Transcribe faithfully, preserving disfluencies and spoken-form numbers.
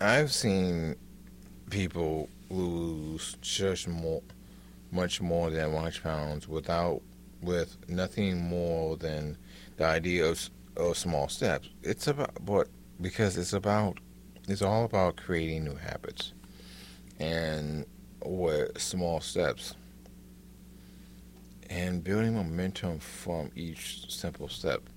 I've seen people lose just more, much more than one hundred pounds without, with nothing more than the idea of, of small steps. It's about, but because it's about, it's all about creating new habits and with small steps and building momentum from each simple step.